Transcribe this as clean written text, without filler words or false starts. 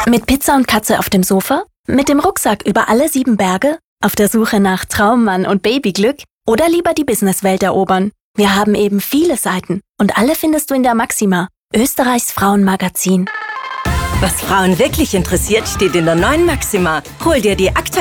Mit Pizza und Katze auf dem Sofa? Mit dem Rucksack über alle 7 Berge? Auf der Suche nach Traummann und Babyglück? Oder lieber die Businesswelt erobern? Wir haben eben viele Seiten und alle findest du in der Maxima, Österreichs Frauenmagazin. Was Frauen wirklich interessiert, steht in der neuen Maxima. Hol dir die aktuelle